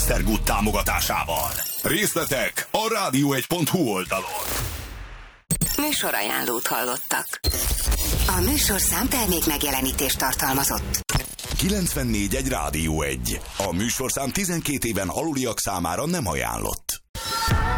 Esztergott támogatásával. Részletek a rádió1.hu oldalon. Műsorajánlót hallottak. A műsorszám termék megjelenítést tartalmazott. 94.1 Rádió 1. A műsorszám 12 éven aluliak számára nem ajánlott.